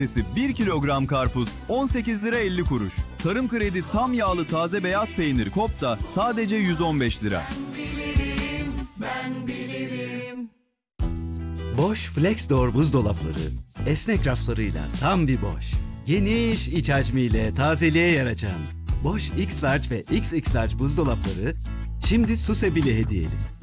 1 kilogram karpuz 18 lira 50 kuruş. Tarım Kredi tam yağlı taze beyaz peynir Kopta sadece 115 lira. Bosch FlexDoor buzdolapları esnek raflarıyla tam bir Bosch. Geniş iç hacmiyle tazeliğe yer açan Bosch X-Large ve XX Large buzdolapları şimdi SUSE bile hediyeli.